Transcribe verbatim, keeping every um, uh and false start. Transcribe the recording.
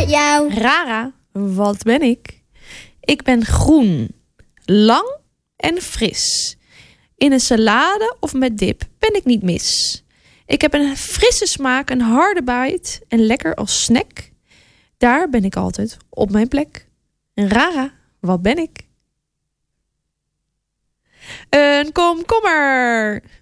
met jou? Rara, wat ben ik? Ik ben groen, lang en fris. In een salade of met dip ben ik niet mis. Ik heb een frisse smaak, een harde bite en lekker als snack. Daar ben ik altijd op mijn plek. Rara, wat ben ik? Een komkommer.